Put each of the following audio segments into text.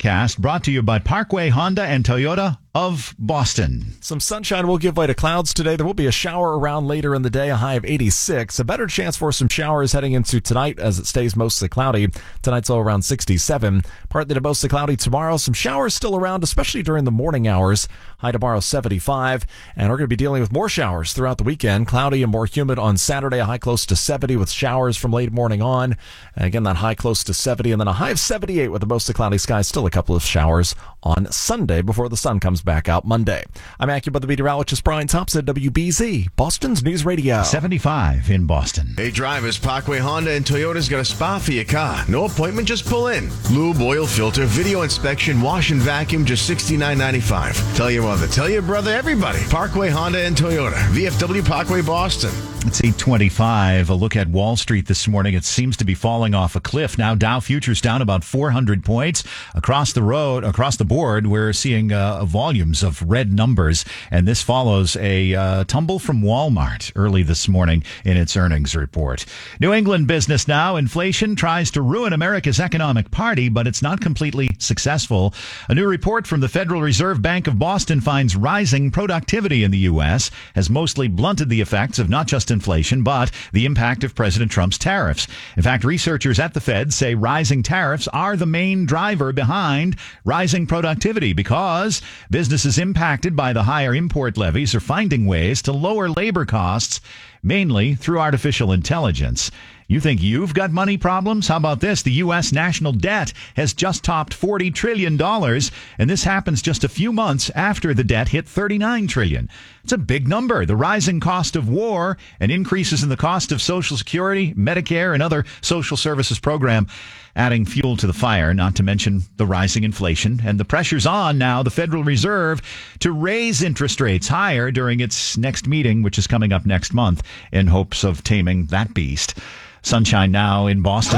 forecast brought to you by Parkway Honda and Toyota of Boston. Some sunshine will give way to clouds today. There will be a shower around later in the day, a high of 86. A better chance for some showers heading into tonight as it stays mostly cloudy. Tonight's low around 67. Partly to mostly cloudy tomorrow. Some showers still around, especially during the morning hours. High tomorrow 75. And we're going to be dealing with more showers throughout the weekend. Cloudy and more humid on Saturday, a high close to 70 with showers from late morning on. And again, that high close to 70 and then a high of 78 with a mostly cloudy sky. Still a couple of showers on Sunday before the sun comes back out Monday. I'm AccuWeather meteorologist Brian Thompson, WBZ, Boston's News Radio. 75 in Boston. Hey drivers, Parkway Honda and Toyota's got a spa for your car. No appointment, just pull in. Lube, oil filter, video inspection, wash and vacuum, just $69.95. Tell your mother, tell your brother, everybody. Parkway Honda and Toyota. VFW Parkway, Boston. It's 8:25. A look at Wall Street this morning. It seems to be falling off a cliff. Now Dow futures down about 400 points. Across the board, we're seeing volumes of red numbers. And this follows a tumble from Walmart early this morning in its earnings report. New England business now. Inflation tries to ruin America's economic party, but it's not completely successful. A new report from the Federal Reserve Bank of Boston finds rising productivity in the U.S. has mostly blunted the effects of not just inflation, but the impact of President Trump's tariffs. In fact, researchers at the Fed say rising tariffs are the main driver behind rising productivity because businesses impacted by the higher import levies are finding ways to lower labor costs, mainly through artificial intelligence. You think you've got money problems? How about this? The U.S. national debt has just topped $40 trillion, and this happens just a few months after the debt hit $39 trillion. It's a big number. The rising cost of war and increases in the cost of Social Security, Medicare, and other social services program adding fuel to the fire, not to mention the rising inflation and the pressures on now the Federal Reserve to raise interest rates higher during its next meeting, which is coming up next month, in hopes of taming that beast. Sunshine now in Boston.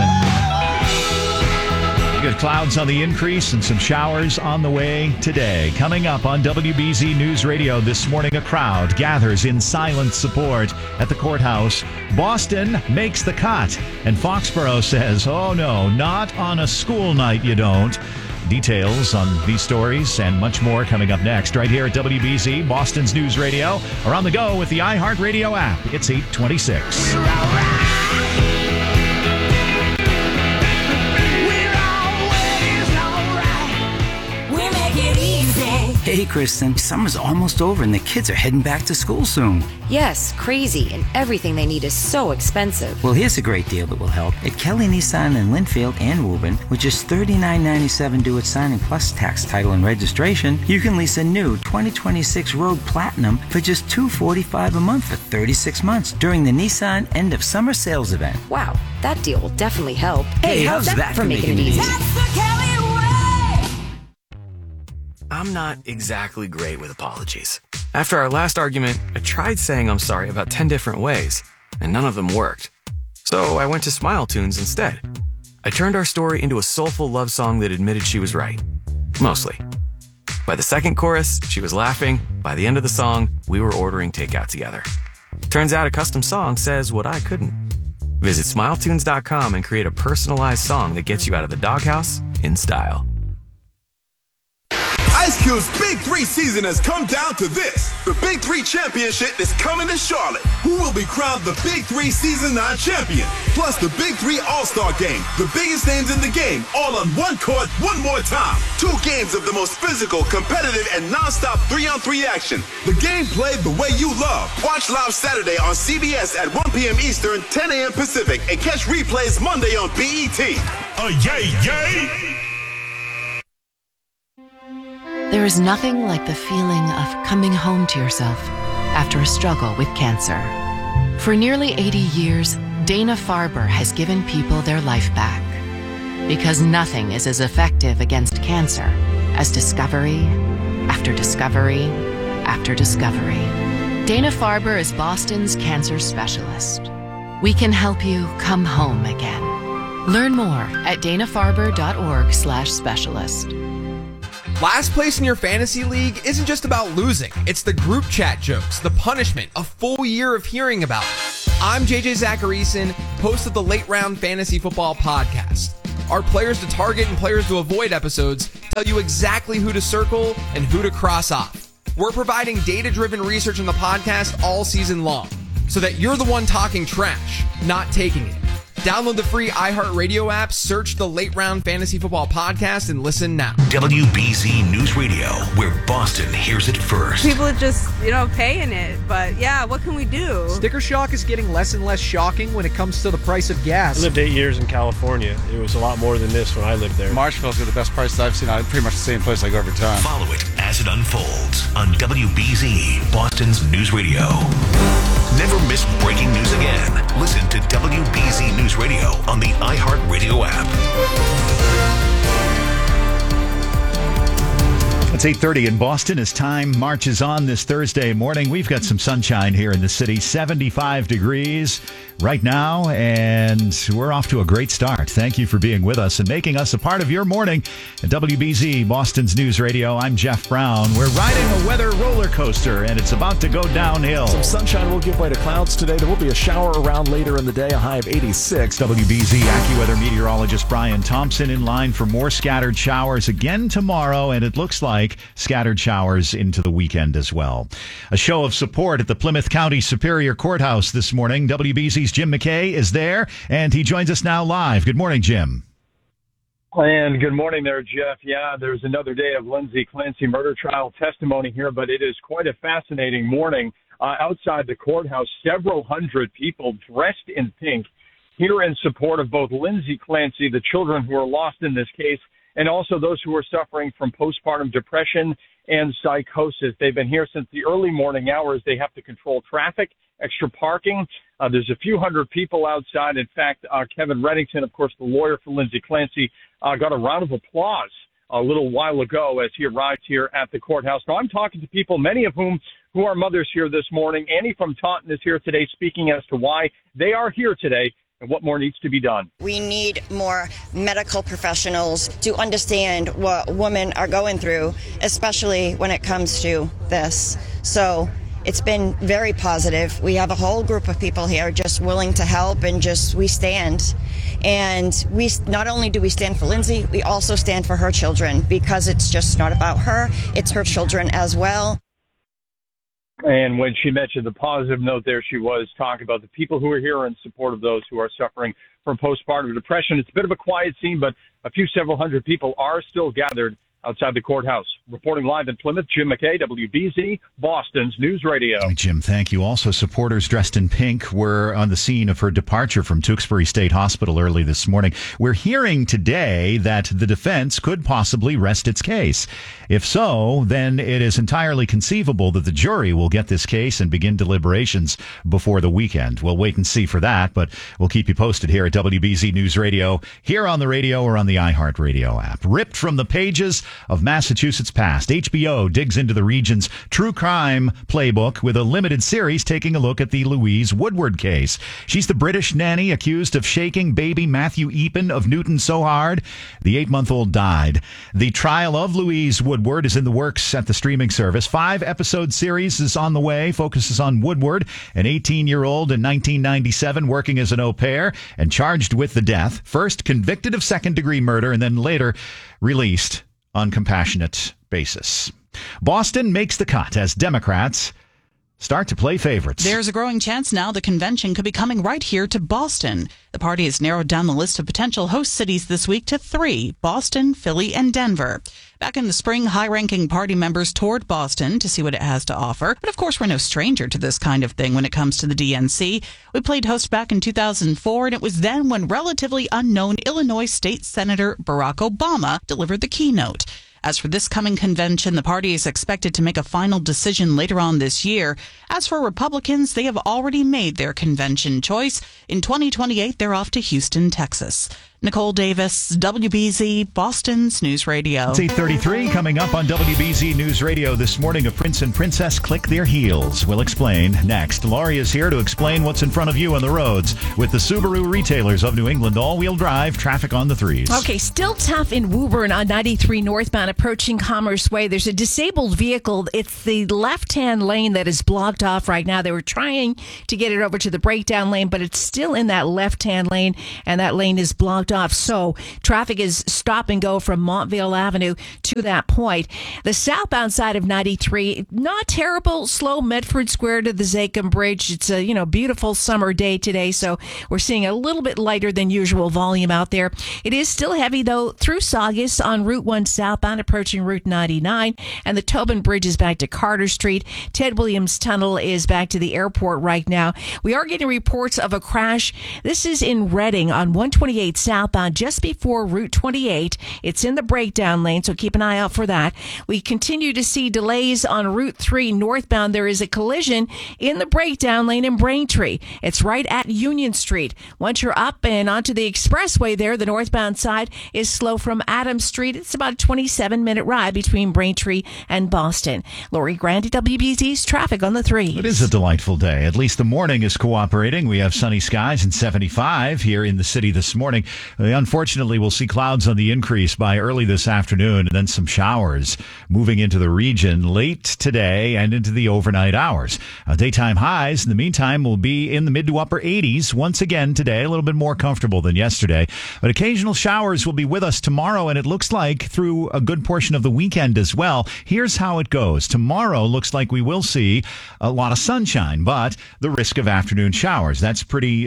We got clouds on the increase and some showers on the way today. Coming up on WBZ News Radio this morning, a crowd gathers in silent support at the courthouse. Boston makes the cut, and Foxborough says, oh no, not on a school night you don't. Details on these stories and much more coming up next right here at WBZ, Boston's News Radio, or on the go with the iHeartRadio app. It's 8:26. Hey, Kristen, summer's almost over and the kids are heading back to school soon. Yes, crazy, and everything they need is so expensive. Well, here's a great deal that will help. At Kelly Nissan in Linfield and Woburn, with just $39.97 due at signing plus tax, title, and registration, you can lease a new 2026 Rogue Platinum for just $245 a month for 36 months during the Nissan End of Summer Sales event. Wow, that deal will definitely help. Hey, how's that for making it easy? That's the Kelly way! I'm not exactly great with apologies. After our last argument, I tried saying I'm sorry about 10 different ways, and none of them worked. So I went to Smile Tunes instead. I turned our story into a soulful love song that admitted she was right. Mostly. By the second chorus, she was laughing. By the end of the song, we were ordering takeout together. Turns out a custom song says what I couldn't. Visit SmileTunes.com and create a personalized song that gets you out of the doghouse in style. Ice Cube's Big 3 season has come down to this. The Big 3 Championship is coming to Charlotte. Who will be crowned the Big 3 Season 9 champion? Plus the Big 3 All-Star Game. The biggest names in the game, all on one court, one more time. 2 games of the most physical, competitive, and non-stop 3-on-3 action. The game played the way you love. Watch live Saturday on CBS at 1 p.m. Eastern, 10 a.m. Pacific, and catch replays Monday on BET. Yay, yay! There is nothing like the feeling of coming home to yourself after a struggle with cancer. For nearly 80 years, Dana-Farber has given people their life back. Because nothing is as effective against cancer as discovery after discovery after discovery. Dana-Farber is Boston's cancer specialist. We can help you come home again. Learn more at danafarber.org/specialist. Last place in your fantasy league isn't just about losing. It's the group chat jokes, the punishment, a full year of hearing about it. I'm JJ Zacharyson, host of the Late Round Fantasy Football Podcast. Our Players to Target and Players to Avoid episodes tell you exactly who to circle and who to cross off. We're providing data-driven research on the podcast all season long, so that you're the one talking trash, not taking it. Download the free iHeartRadio app, search the Late Round Fantasy Football Podcast, and listen now. WBZ News Radio, where Boston hears it first. People are just, paying it. But yeah, what can we do? Sticker shock is getting less and less shocking when it comes to the price of gas. I lived 8 years in California. It was a lot more than this when I lived there. Marshall's got the best prices I've seen. I'm pretty much the same place I go every time. Follow it as it unfolds on WBZ, Boston's News Radio. Never miss breaking news again. Listen to WBZ News Radio on the iHeartRadio app. It's 8:30 in Boston as time marches on this Thursday morning. We've got some sunshine here in the city, 75 degrees right now, and we're off to a great start. Thank you for being with us and making us a part of your morning at WBZ, Boston's News Radio. I'm Jeff Brown. We're riding a weather roller coaster, and it's about to go downhill. Some sunshine will give way to clouds today. There will be a shower around later in the day, a high of 86. WBZ AccuWeather meteorologist Brian Thompson in line for more scattered showers again tomorrow, and it looks like scattered showers into the weekend as well. A show of support at the Plymouth County Superior Courthouse this morning. WBZ's Jim McKay is there, and he joins us now live. Good morning, Jim. And good morning there, Jeff. Yeah, there's another day of Lindsay Clancy murder trial testimony here, but it is quite a fascinating morning. Outside the courthouse, several hundred people dressed in pink here in support of both Lindsay Clancy, the children who are lost in this case, and also those who are suffering from postpartum depression and psychosis. They've been here since the early morning hours. They have to control traffic, extra parking. There's a few hundred people outside. In fact, Kevin Reddington, of course, the lawyer for Lindsay Clancy, got a round of applause a little while ago as he arrived here at the courthouse. Now, I'm talking to people, many of whom who are mothers here this morning. Annie from Taunton is here today speaking as to why they are here today and what more needs to be done. We need more medical professionals to understand what women are going through, especially when it comes to this. So it's been very positive. We have a whole group of people here just willing to help, and we stand. And we not only do we stand for Lindsay, we also stand for her children, because it's just not about her, it's her children as well. And when she mentioned the positive note there, she was talking about the people who are here in support of those who are suffering from postpartum depression. It's a bit of a quiet scene, but several hundred people are still gathered outside the courthouse. Reporting live in Plymouth, Jim McKay, WBZ, Boston's News Radio. Jim, thank you. Also, supporters dressed in pink were on the scene of her departure from Tewksbury State Hospital early this morning. We're hearing today that the defense could possibly rest its case. If so, then it is entirely conceivable that the jury will get this case and begin deliberations before the weekend. We'll wait and see for that, but we'll keep you posted here at WBZ News Radio, here on the radio or on the iHeartRadio app. Ripped from the pages of Massachusetts past, HBO digs into the region's true crime playbook with a limited series taking a look at the Louise Woodward case. She's the British nanny accused of shaking baby Matthew Eapen of Newton so hard the 8-month-old died. The trial of Louise Woodward is in the works at the streaming service. 5-episode series is on the way, focuses on Woodward, an 18-year-old in 1997 working as an au pair and charged with the death, first convicted of second-degree murder and then later released on compassionate basis. Boston makes the cut as Democrats start to play favorites. There's a growing chance now the convention could be coming right here to Boston. The party has narrowed down the list of potential host cities this week to 3, Boston, Philly, and Denver. Back in the spring, high-ranking party members toured Boston to see what it has to offer. But of course, we're no stranger to this kind of thing when it comes to the DNC. We played host back in 2004, and it was then when relatively unknown Illinois State Senator Barack Obama delivered the keynote. As for this coming convention, the party is expected to make a final decision later on this year. As for Republicans, they have already made their convention choice. In 2028, they're off to Houston, Texas. Nicole Davis, WBZ, Boston's News Radio. It's 8:33 coming up on WBZ News Radio this morning. A prince and princess click their heels. We'll explain next. Laurie is here to explain what's in front of you on the roads with the Subaru retailers of New England. All-wheel drive, traffic on the 3s. Okay, still tough in Woburn on 93 northbound approaching Commerce Way. There's a disabled vehicle. It's the left-hand lane that is blocked off right now. They were trying to get it over to the breakdown lane, but it's still in that left-hand lane, and that lane is blocked off. So traffic is stop and go from Montvale Avenue to that point. The southbound side of 93, not terrible. Slow Medford Square to the Zakim Bridge. It's a beautiful summer day today, so we're seeing a little bit lighter than usual volume out there. It is still heavy though through Saugus on Route 1 southbound approaching Route 99, and the Tobin Bridge is back to Carter Street. Ted Williams Tunnel is back to the airport right now. We are getting reports of a crash. This is in Reading on 128 southbound just before Route 28. It's in the breakdown lane, so keep an eye out for that. We continue to see delays on Route 3 northbound. There is a collision in the breakdown lane in Braintree. It's right at Union Street. Once you're up and onto the expressway there, the northbound side is slow from Adams Street. It's about a 27-minute ride between Braintree and Boston. Lori Grandi, WBZ's traffic on the 3. It is a delightful day. At least the morning is cooperating. We have sunny skies and 75 here in the city this morning. Unfortunately, we'll see clouds on the increase by early this afternoon, and then some showers moving into the region late today and into the overnight hours. Daytime highs, in the meantime, will be in the mid to upper 80s once again today, a little bit more comfortable than yesterday. But occasional showers will be with us tomorrow, and it looks like through a good portion of the weekend as well. Here's how it goes. Tomorrow looks like we will see a lot of sunshine, but the risk of afternoon showers. That's pretty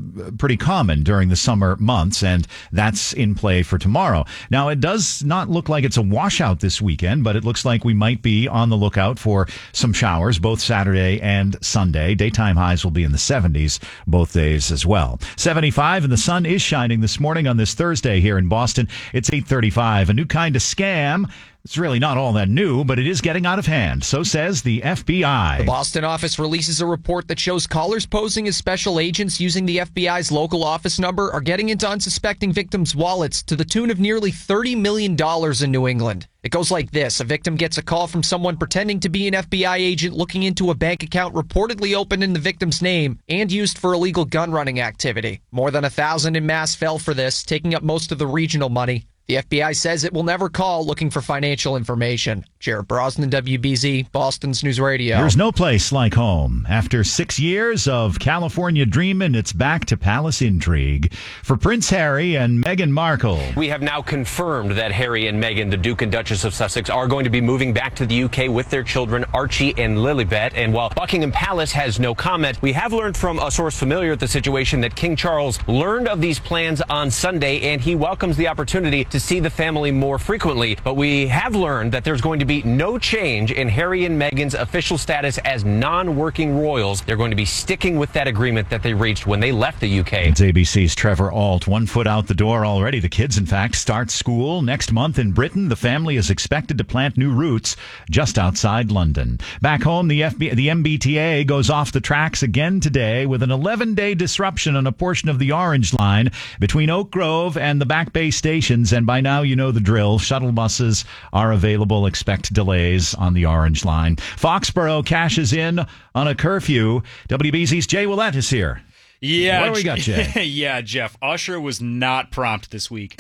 common during the summer months, and that's in play for tomorrow. Now, it does not look like it's a washout this weekend, but it looks like we might be on the lookout for some showers both Saturday and Sunday. Daytime highs will be in the 70s both days as well. 75, and the sun is shining this morning on this Thursday here in Boston. It's 8:35. A new kind of scam. It's really not all that new, but it is getting out of hand. So says the FBI. The Boston office releases a report that shows callers posing as special agents using the FBI's local office number are getting into unsuspecting victims' wallets to the tune of nearly $30 million in New England. It goes like this. A victim gets a call from someone pretending to be an FBI agent looking into a bank account reportedly opened in the victim's name and used for illegal gun running activity. More than 1,000 en masse fell for this, taking up most of the regional money. The FBI says it will never call looking for financial information. Jared Brosnan, WBZ, Boston's News Radio. There's no place like home. After 6 years of California dreaming, it's back to palace intrigue for Prince Harry and Meghan Markle. We have now confirmed that Harry and Meghan, the Duke and Duchess of Sussex, are going to be moving back to the UK with their children, Archie and Lilibet. And while Buckingham Palace has no comment, we have learned from a source familiar with the situation that King Charles learned of these plans on Sunday, and he welcomes the opportunity to see the family more frequently. But we have learned that there's going to be no change in Harry and Meghan's official status as non-working royals. They're going to be sticking with that agreement that they reached when they left the UK. It's ABC's Trevor Ault. 1 foot out the door already. The kids, in fact, start school next month in Britain. The family is expected to plant new roots just outside London. Back home, the MBTA goes off the tracks again today with an 11-day disruption on a portion of the Orange Line between Oak Grove and the Back Bay stations. And by now, you know the drill. Shuttle buses are available. Expect delays on the Orange Line. Foxborough cashes in on a curfew. WBZ's Jay Willett is here. Yeah. What do we got, Jay? Yeah, Jeff. Usher was not prompt this week.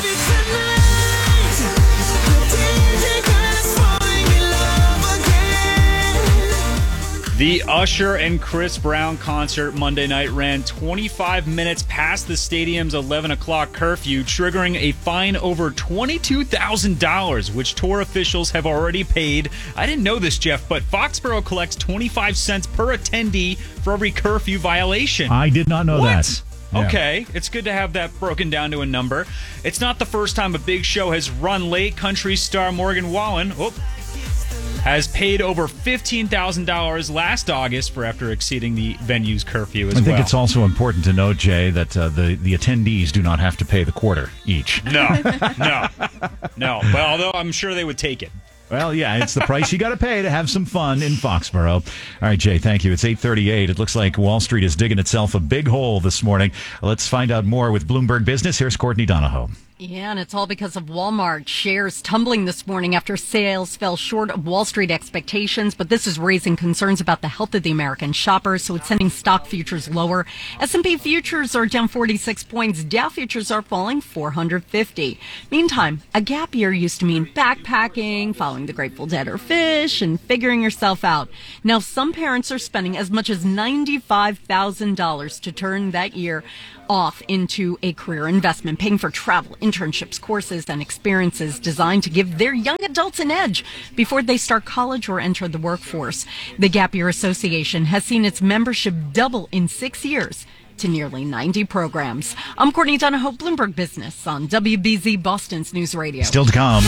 The Usher and Chris Brown concert Monday night ran 25 minutes past the stadium's 11 o'clock curfew, triggering a fine over $22,000, which tour officials have already paid. I didn't know this, Jeff, but Foxborough collects 25 cents per attendee for every curfew violation. I did not know that. Yeah. Okay, it's good to have that broken down to a number. It's not the first time a big show has run late. Country star Morgan Wallen has paid over $15,000 last August for after exceeding the venue's curfew as well. I think it's also important to note, Jay, that the attendees do not have to pay the quarter each. No. Well, although I'm sure they would take it. Well, yeah, it's the price you got to pay to have some fun in Foxborough. All right, Jay, thank you. It's 8:38. It looks like Wall Street is digging itself a big hole this morning. Let's find out more with Bloomberg Business. Here's Courtney Donahoe. Yeah, and it's all because of Walmart. Shares tumbling this morning after sales fell short of Wall Street expectations, but this is raising concerns about the health of the American shopper, so it's sending stock futures lower. S&P futures are down 46 points. Dow futures are falling 450. Meantime, a gap year used to mean backpacking, following the Grateful Dead or Fish, and figuring yourself out. Now, some parents are spending as much as $95,000 to turn that year off into a career investment, paying for travel, internships, courses, and experiences designed to give their young adults an edge before they start college or enter the workforce. The Gap Year Association has seen its membership double in 6 years to nearly 90 programs. I'm Courtney Donahoe, Bloomberg Business on WBZ Boston's News Radio. Still to come.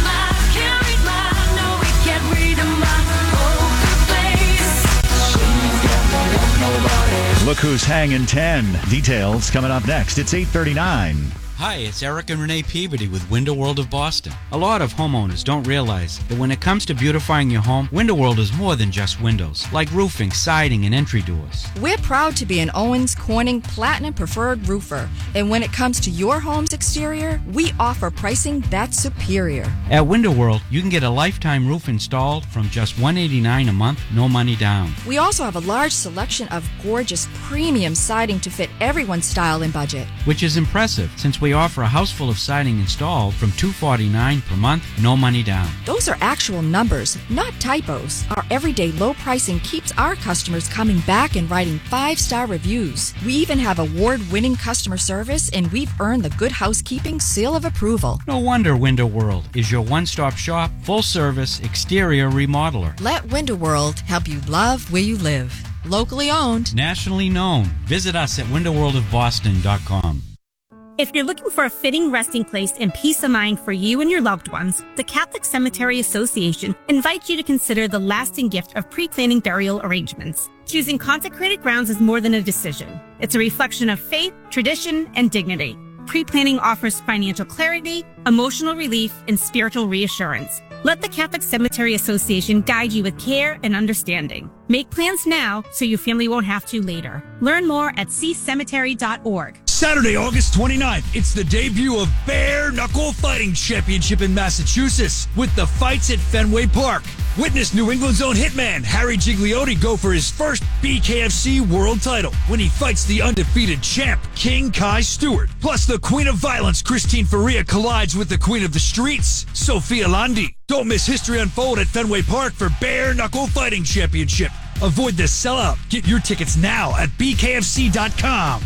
Look who's hanging 10. Details coming up next. It's 8:39. Hi, it's Eric and Renee Peabody with Window World of Boston. A lot of homeowners don't realize that when it comes to beautifying your home, Window World is more than just windows, like roofing, siding, and entry doors. We're proud to be an Owens Corning Platinum Preferred Roofer. And when it comes to your home's exterior, we offer pricing that's superior. At Window World, you can get a lifetime roof installed from just $189 a month, no money down. We also have a large selection of gorgeous premium siding to fit everyone's style and budget. Which is impressive, since we offer a house full of siding installed from $249 per month, no money down. Those are actual numbers, not typos. Our everyday low pricing keeps our customers coming back and writing 5-star reviews. We even have award-winning customer service, and we've earned the Good Housekeeping seal of approval. No wonder Window World is your one-stop shop, full-service exterior remodeler. Let Window World help you love where you live. Locally owned. Nationally known. Visit us at windowworldofboston.com. If you're looking for a fitting resting place and peace of mind for you and your loved ones, the Catholic Cemetery Association invites you to consider the lasting gift of pre-planning burial arrangements. Choosing consecrated grounds is more than a decision. It's a reflection of faith, tradition, and dignity. Pre-planning offers financial clarity, emotional relief, and spiritual reassurance. Let the Catholic Cemetery Association guide you with care and understanding. Make plans now so your family won't have to later. Learn more at ccemetery.org. Saturday, August 29th, it's the debut of Bare Knuckle Fighting Championship in Massachusetts with the fights at Fenway Park. Witness New England's own hitman Harry Gigliotti go for his first BKFC world title when he fights the undefeated champ King Kai Stewart. Plus, the Queen of Violence Christine Faria collides with the Queen of the Streets Sophia Landi. Don't miss history unfold at Fenway Park for Bare Knuckle Fighting Championship. Avoid the sellout. Get your tickets now at bkfc.com.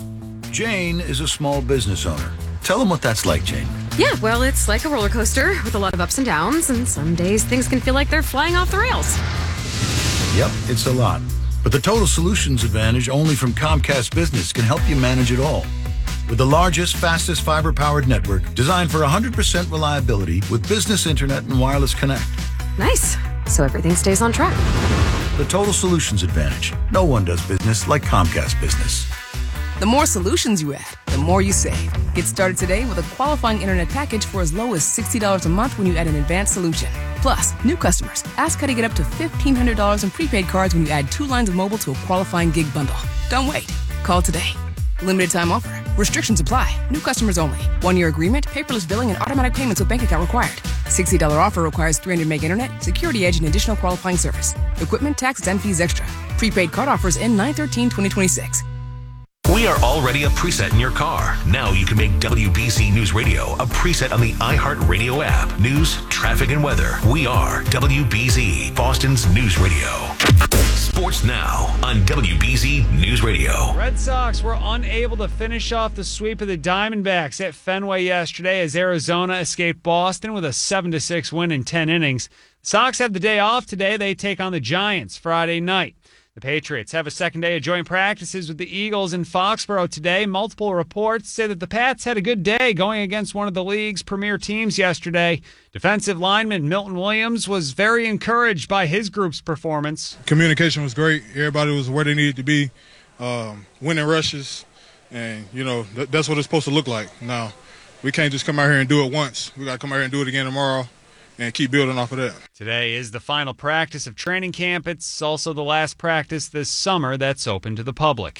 Jane is a small business owner. Tell them what that's like, Jane. Yeah, well, it's like a roller coaster with a lot of ups and downs, and some days things can feel like they're flying off the rails. Yep, it's a lot. But the Total Solutions Advantage only from Comcast Business can help you manage it all. With the largest, fastest fiber-powered network designed for 100% reliability with business internet and wireless connect. Nice. So everything stays on track. The Total Solutions Advantage. No one does business like Comcast Business. The more solutions you add, the more you save. Get started today with a qualifying internet package for as low as $60 a month when you add an advanced solution. Plus, new customers, ask how to get up to $1,500 in prepaid cards when you add 2 lines of mobile to a qualifying gig bundle. Don't wait. Call today. Limited time offer. Restrictions apply. New customers only. 1-year agreement, paperless billing, and automatic payments with bank account required. $60 offer requires 300 meg internet, security edge, and additional qualifying service. Equipment, taxes, and fees extra. Prepaid card offers end 9/13/2026. We are already a preset in your car. Now you can make WBZ News Radio a preset on the iHeartRadio app. News, traffic, and weather. We are WBZ, Boston's News Radio. Sports now on WBZ News Radio. Red Sox were unable to finish off the sweep of the Diamondbacks at Fenway yesterday as Arizona escaped Boston with a 7-6 win in 10 innings. The Sox have the day off today. They take on the Giants Friday night. The Patriots have a second day of joint practices with the Eagles in Foxborough today. Multiple reports say that the Pats had a good day going against one of the league's premier teams yesterday. Defensive lineman Milton Williams was very encouraged by his group's performance. Communication was great. Everybody was where they needed to be, winning rushes, and, that's what it's supposed to look like. Now, we can't just come out here and do it once. We got to come out here and do it again tomorrow and keep building off of that. Today is the final practice of training camp. It's also the last practice this summer that's open to the public.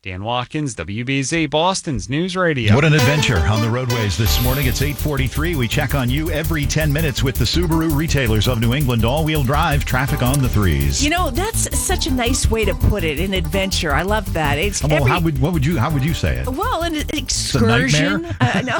Dan Watkins, WBZ, Boston's News Radio. What an adventure on the roadways this morning. It's 8:43. We check on you every 10 minutes with the Subaru retailers of New England. All-wheel drive traffic on the threes. You know, that's such a nice way to put it, an adventure. I love that. It's how would you say it? Well, an excursion. It's a nightmare?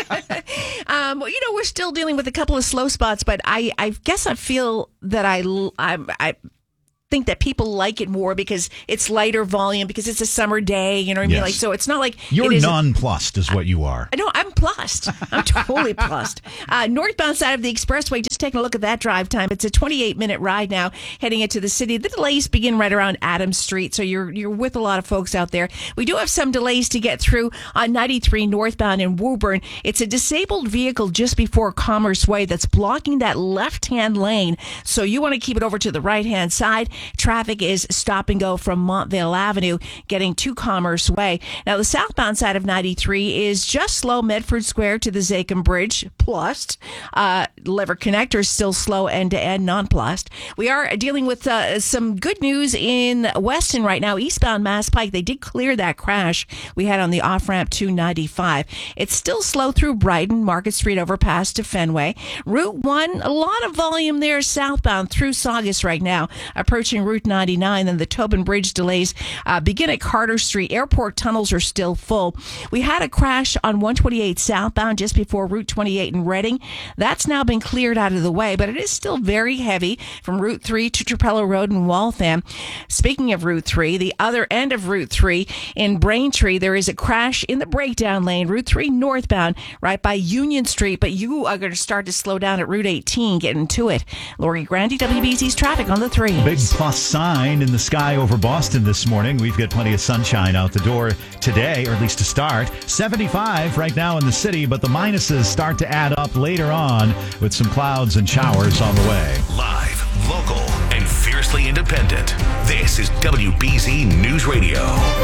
No. You know, we're still dealing with a couple of slow spots, but I guess I feel that I think that people like it more because it's lighter volume, because it's a summer day, you know what I mean? Yes. Like, so it's not like You're nonplussed is what you are. No, I'm plussed. I'm totally plussed. Northbound side of the expressway, just taking a look at that drive time. It's a 28-minute ride now heading into the city. The delays begin right around Adams Street, so you're with a lot of folks out there. We do have some delays to get through on 93 northbound in Woburn. It's a disabled vehicle just before Commerce Way that's blocking that left-hand lane, so you want to keep it over to the right-hand side. Traffic is stop and go from Montvale Avenue getting to Commerce Way. Now, the southbound side of 93 is just slow Medford Square to the Zakim Bridge, plus. Lever Connector is still slow end-to-end, non-plussed. We are dealing with some good news in Weston right now. Eastbound Mass Pike, they did clear that crash we had on the off-ramp to 95. It's still slow through Brighton, Market Street overpass to Fenway. Route 1, a lot of volume there southbound through Saugus right now, approaching Route 99, and the Tobin Bridge delays begin at Carter Street. Airport tunnels are still full. We had a crash on 128 southbound just before Route 28 in Reading. That's now been cleared out of the way, but it is still very heavy from Route 3 to Trapello Road in Waltham. Speaking of Route 3, the other end of Route 3 in Braintree, there is a crash in the breakdown lane, Route 3 northbound, right by Union Street, but you are going to start to slow down at Route 18, getting to it. Lori Grandi, WBC's traffic on the 3. Big plus sign in the sky over Boston this morning. We've got plenty of sunshine out the door today, or at least to start. 75 right now in the city, but the minuses start to add up later on with some clouds and showers on the way. Live, local, and fiercely independent. This is WBZ News Radio.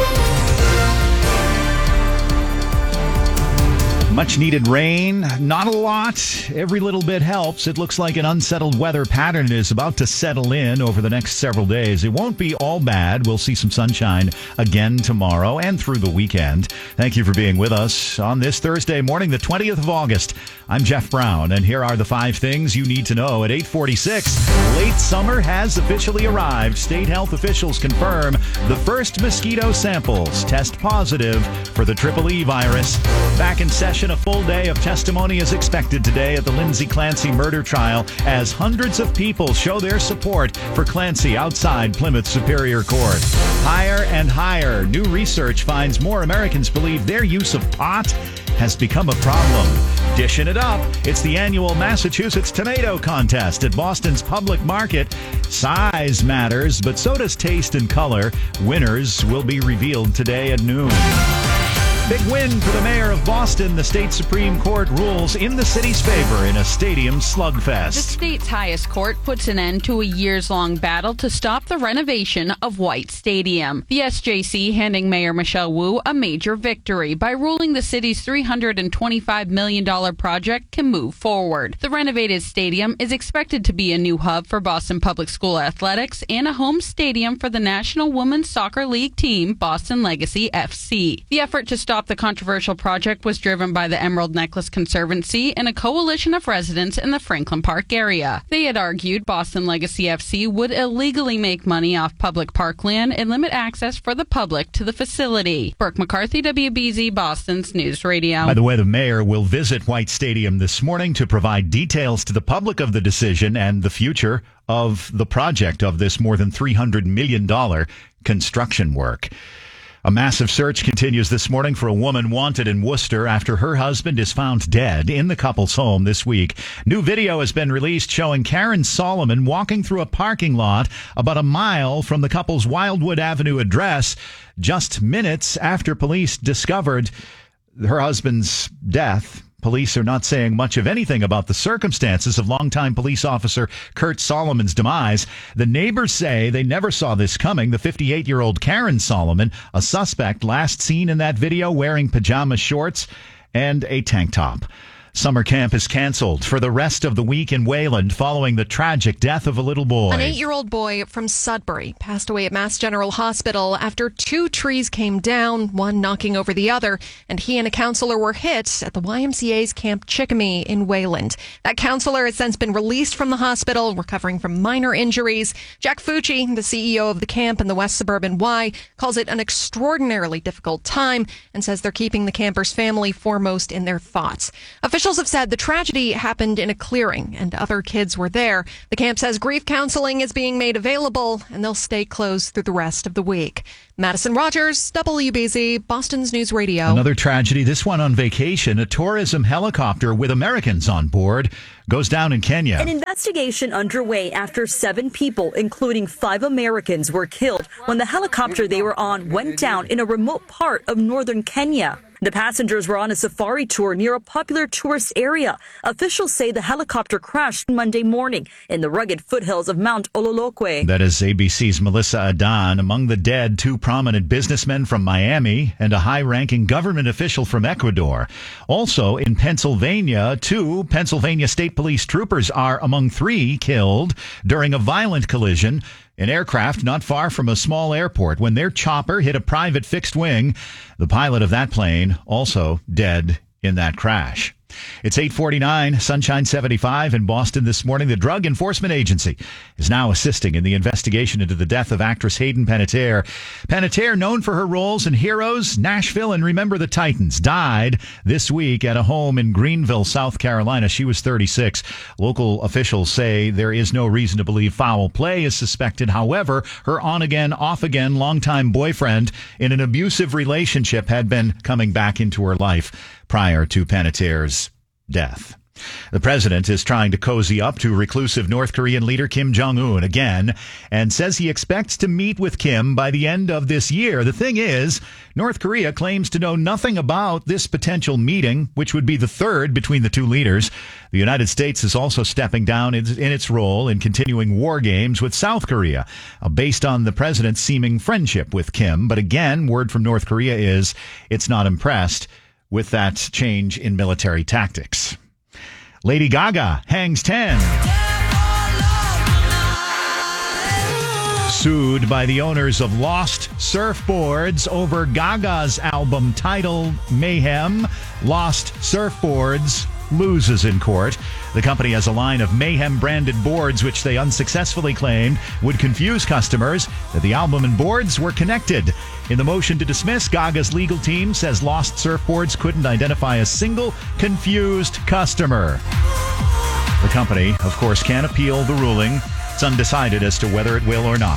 Much needed rain, not a lot. Every little bit helps. It looks like an unsettled weather pattern is about to settle in over the next several days. It won't be all bad. We'll see some sunshine again tomorrow and through the weekend. Thank you for being with us on this Thursday morning, the 20th of August. I'm Jeff Brown, and here are the 5 things you need to know at 8:46. Late summer has officially arrived. State health officials confirm the first mosquito samples test positive for the EEE virus. Back in session, a full day of testimony is expected today at the Lindsay Clancy murder trial as hundreds of people show their support for Clancy outside Plymouth Superior Court. Higher and higher. New research finds more Americans believe their use of pot has become a problem. Dishing it up, it's the annual Massachusetts Tomato Contest at Boston's Public Market. Size matters, but so does taste and color. Winners will be revealed today at noon. Big win for the mayor of Boston. The state Supreme Court rules in the city's favor in a stadium slugfest. The state's highest court puts an end to a years-long battle to stop the renovation of White Stadium. The SJC handing Mayor Michelle Wu a major victory by ruling the city's $325 million project can move forward. The renovated stadium is expected to be a new hub for Boston Public School athletics and a home stadium for the National Women's Soccer League team, Boston Legacy FC. The effort to stop the controversial project was driven by the Emerald Necklace Conservancy and a coalition of residents in the Franklin Park area. They had argued Boston Legacy FC would illegally make money off public parkland and limit access for the public to the facility. Brooke McCarthy, WBZ, Boston's News Radio. By the way, the mayor will visit White Stadium this morning to provide details to the public of the decision and the future of the project of this more than $300 million construction work. A massive search continues this morning for a woman wanted in Worcester after her husband is found dead in the couple's home this week. New video has been released showing Karen Solomon walking through a parking lot about a mile from the couple's Wildwood Avenue address just minutes after police discovered her husband's death. Police are not saying much of anything about the circumstances of longtime police officer Kurt Solomon's demise. The neighbors say they never saw this coming. The 58-year-old Karen Solomon, a suspect last seen in that video wearing pajama shorts and a tank top. Summer camp is canceled for the rest of the week in Wayland following the tragic death of a little boy. An 8-year-old boy from Sudbury passed away at Mass General Hospital after 2 trees came down, one knocking over the other, and he and a counselor were hit at the YMCA's Camp Chickamee in Wayland. That counselor has since been released from the hospital, recovering from minor injuries. Jack Fucci, the CEO of the camp in the West Suburban Y, calls it an extraordinarily difficult time and says they're keeping the camper's family foremost in their thoughts. Officials have said the tragedy happened in a clearing and other kids were there. The camp says grief counseling is being made available and they'll stay closed through the rest of the week. Madison Rogers, WBZ, Boston's News Radio. Another tragedy, this one on vacation. A tourism helicopter with Americans on board goes down in Kenya. An investigation underway after 7 people, including 5 Americans, were killed when the helicopter they were on went down in a remote part of northern Kenya. The passengers were on a safari tour near a popular tourist area. Officials say the helicopter crashed Monday morning in the rugged foothills of Mount Ololokwe. That is ABC's Melissa Adan. Among the dead, 2 prominent businessmen from Miami and a high-ranking government official from Ecuador. Also in Pennsylvania, 2 Pennsylvania State Police troopers are among 3 killed during a violent collision. An aircraft not far from a small airport when their chopper hit a private fixed wing. The pilot of that plane also dead in that crash. It's 8:49, sunshine 75 in Boston this morning. The Drug Enforcement Agency is now assisting in the investigation into the death of actress Hayden Panettiere. Panettiere, known for her roles in Heroes, Nashville, and Remember the Titans, died this week at a home in Greenville, South Carolina. She was 36. Local officials say there is no reason to believe foul play is suspected. However, her on-again, off-again, longtime boyfriend in an abusive relationship had been coming back into her life prior to Panettiere's death. The president is trying to cozy up to reclusive North Korean leader Kim Jong-un again and says he expects to meet with Kim by the end of this year. The thing is, North Korea claims to know nothing about this potential meeting, which would be the third between the 2 leaders. The United States is also stepping down in its role in continuing war games with South Korea, based on the president's seeming friendship with Kim. But again, word from North Korea is it's not impressed with that change in military tactics. Lady Gaga hangs 10. Sued by the owners of Lost Surfboards over Gaga's album title Mayhem. Lost Surfboards loses in court. The company has a line of Mayhem-branded boards which they unsuccessfully claimed would confuse customers that the album and boards were connected. In the motion to dismiss, Gaga's legal team says Lost Surfboards couldn't identify a single confused customer. The company, of course, can appeal the ruling. It's undecided as to whether it will or not.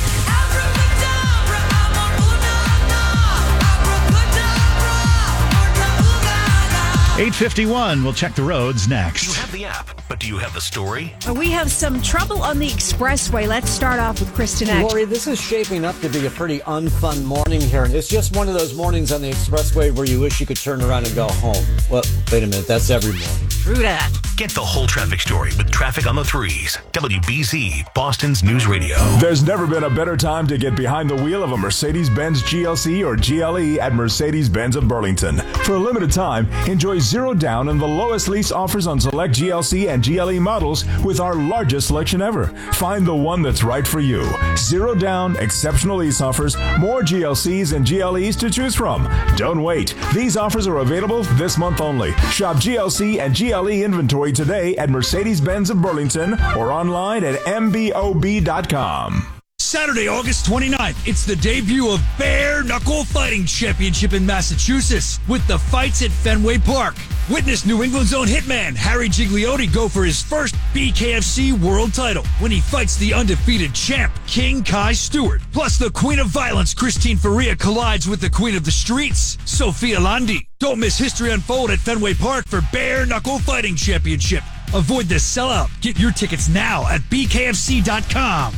8:51. We'll check the roads next. You have the app, but do you have the story? We have some trouble on the expressway. Let's start off with Kristen Act. Lori, this is shaping up to be a pretty unfun morning here. It's just one of those mornings on the expressway where you wish you could turn around and go home. Well, wait a minute. That's every morning. True that. Get the whole traffic story with Traffic on the Threes. WBZ, Boston's News Radio. There's never been a better time to get behind the wheel of a Mercedes-Benz GLC or GLE at Mercedes-Benz of Burlington. For a limited time, enjoy zero down and the lowest lease offers on select GLC and GLE models with our largest selection ever. Find the one that's right for you. Zero down, exceptional lease offers, more GLCs and GLEs to choose from. Don't wait. These offers are available this month only. Shop GLC and GLE inventory today at Mercedes-Benz of Burlington or online at mbob.com. Saturday, August 29th, it's the debut of Bare Knuckle Fighting Championship in Massachusetts with the fights at Fenway Park. Witness New England's own hitman Harry Gigliotti go for his first BKFC world title when he fights the undefeated champ King Kai Stewart. Plus, the Queen of Violence Christine Faria collides with the Queen of the Streets Sophia Landi. Don't miss history unfold at Fenway Park for Bare Knuckle Fighting Championship. Avoid the sellout. Get your tickets now at bkfc.com.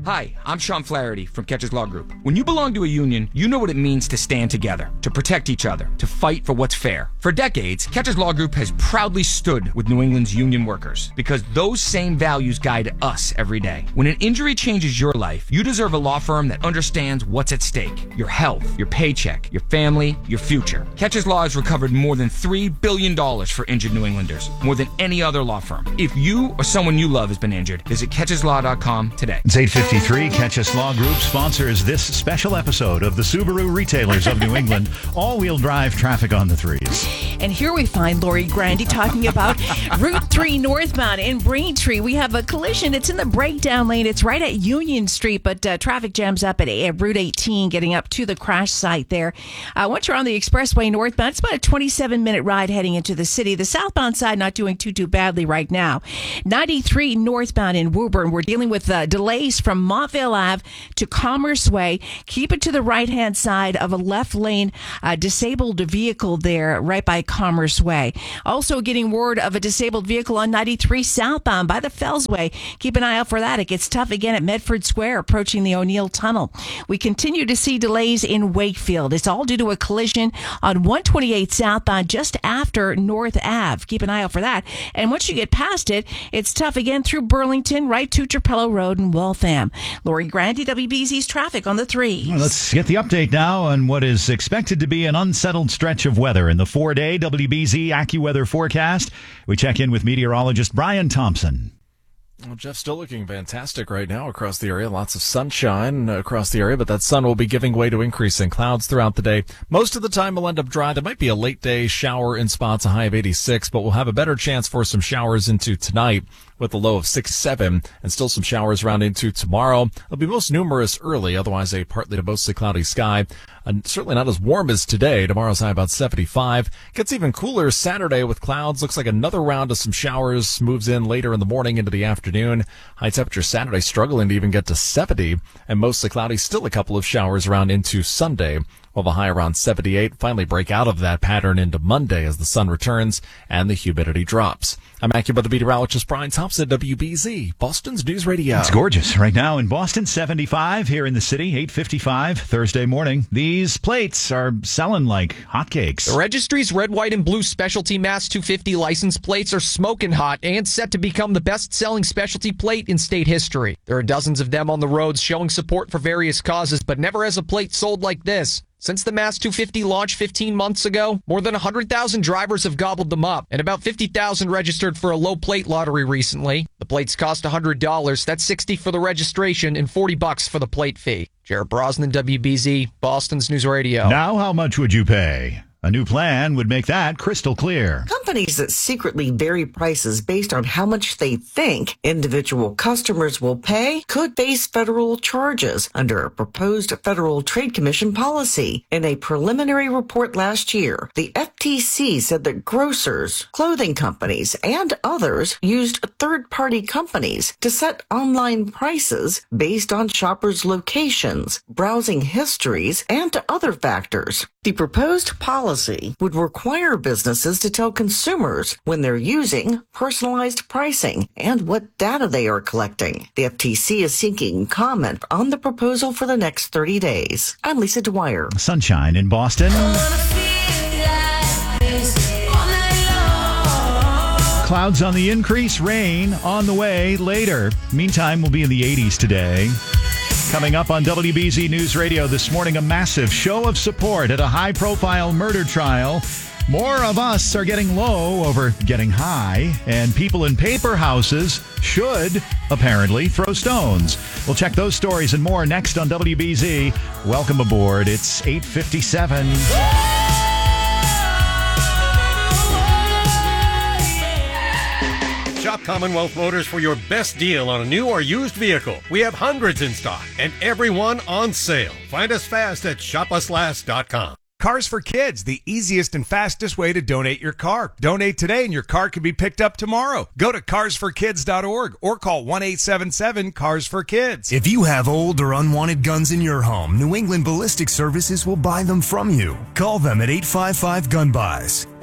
Hi, I'm Sean Flaherty from Catches Law Group. When you belong to a union, you know what it means to stand together, to protect each other, to fight for what's fair. For decades, Catches Law Group has proudly stood with New England's union workers because those same values guide us every day. When an injury changes your life, you deserve a law firm that understands what's at stake. Your health, your paycheck, your family, your future. Catches Law has recovered more than $3 billion for injured New Englanders, more than any other law firm. If you or someone you love has been injured, visit catcheslaw.com today. It's 8:53. Catches Law Group sponsors this special episode of the Subaru Retailers of New England. All-wheel drive traffic on the threes. And here we find Lori Grandy talking about Route 3 northbound in Braintree. We have a collision. It's in the breakdown lane. It's right at Union Street, but traffic jams up at Route 18 getting up to the crash site there. Once you're on the expressway northbound, it's about a 27-minute ride heading into the city. The southbound side not doing too badly right now. 93 northbound in Woburn. We're dealing with delays from Montvale Ave to Commerce Way. Keep it to the right-hand side of a left lane disabled vehicle there right by Commerce Way. Also getting word of a disabled vehicle on 93 southbound by the Fellsway. Keep an eye out for that. It gets tough again at Medford Square approaching the O'Neill Tunnel. We continue to see delays in Wakefield. It's all due to a collision on 128 southbound just after North Ave. Keep an eye out for that. And once you get past it, it's tough again through Burlington, right to Trapello Road and Waltham. Lori Grandy, WBZ's traffic on the 3. Well, let's get the update now on what is expected to be an unsettled stretch of weather in the 4-day WBZ AccuWeather forecast. We check in with meteorologist Brian Thompson. Well, Jeff, still looking fantastic right now across the area. Lots of sunshine across the area, but that sun will be giving way to increasing clouds throughout the day. Most of the time will end up dry. There might be a late day shower in spots, a high of 86, but we'll have a better chance for some showers into tonight with a low of 67 and still some showers around into tomorrow. They'll be most numerous early, otherwise a partly to mostly cloudy sky. And certainly not as warm as today. Tomorrow's high about 75. Gets even cooler Saturday with clouds. Looks like another round of some showers moves in later in the morning into the afternoon. High temperature Saturday struggling to even get to 70 and mostly cloudy. Still a couple of showers around into Sunday. We'll have a high around 78. Finally break out of that pattern into Monday as the sun returns and the humidity drops. I'm AccuWeather meteorologist Brian Thompson, WBZ, Boston's News Radio. It's gorgeous right now in Boston, 75 here in the city, 8:55 Thursday morning. These plates are selling like hotcakes. The registry's red, white, and blue specialty Mass 250 license plates are smoking hot and set to become the best-selling specialty plate in state history. There are dozens of them on the roads showing support for various causes, but never has a plate sold like this. Since the Mass 250 launched 15 months ago, more than 100,000 drivers have gobbled them up, and about 50,000 registered for a low plate lottery recently. The plates cost $100. That's $60 for the registration and $40 for the plate fee. Jared Brosnan, WBZ, Boston's News Radio. Now, how much would you pay? A new plan would make that crystal clear. Companies that secretly vary prices based on how much they think individual customers will pay could face federal charges under a proposed Federal Trade Commission policy. In a preliminary report last year, the FTC said that grocers, clothing companies, and others used third-party companies to set online prices based on shoppers' locations, browsing histories, and other factors. The proposed policy would require businesses to tell consumers when they're using personalized pricing and what data they are collecting. The FTC is seeking comment on the proposal for the next 30 days. I'm Lisa Dwyer. Sunshine in Boston. Clouds on the increase, rain on the way later. Meantime, we'll be in the 80s today. Coming up on WBZ News Radio this morning, a massive show of support at a high-profile murder trial. More of us are getting low over getting high, and people in paper houses should apparently throw stones. We'll check those stories and more next on WBZ. Welcome aboard. It's 8:57. Shop Commonwealth Motors for your best deal on a new or used vehicle. We have hundreds in stock and every one on sale. Find us fast at shopuslast.com. Cars for Kids, the easiest and fastest way to donate your car. Donate today and your car can be picked up tomorrow. Go to carsforkids.org or call 1-877-CARS-FOR-KIDS. If you have old or unwanted guns in your home, New England Ballistic Services will buy them from you. Call them at 855-GUN-BUYS.